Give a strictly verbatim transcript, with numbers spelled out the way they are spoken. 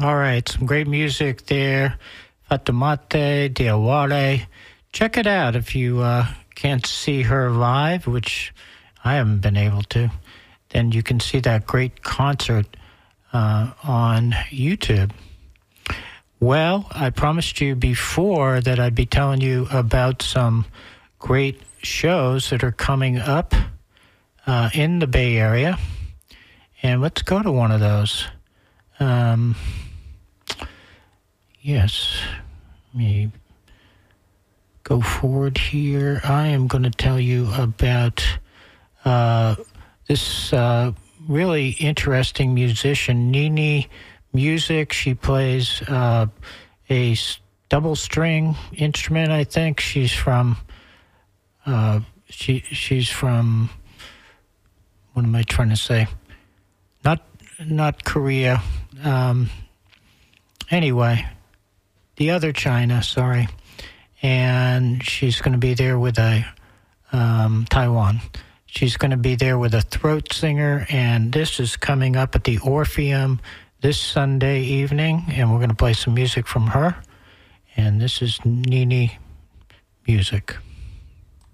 All right, some great music there. Fatimata Diawara. Check it out if you uh, can't see her live, which I haven't been able to. Then you can see that great concert uh, on YouTube. Well, I promised you before that I'd be telling you about some great shows that are coming up uh, in the Bay Area. And let's go to one of those. Um, yes, let me go forward here. I am going to tell you about uh, this uh, really interesting musician, Nini Music. She plays uh, a double string instrument, I think. She's from, uh, she she's from, what am I trying to say? Not not Korea. Um, anyway, the other China, sorry. And she's going to be there with a um, Taiwan. She's going to be there with a throat singer, and this is coming up at the Orpheum this Sunday evening, and we're going to play some music from her. And this is Nini Music.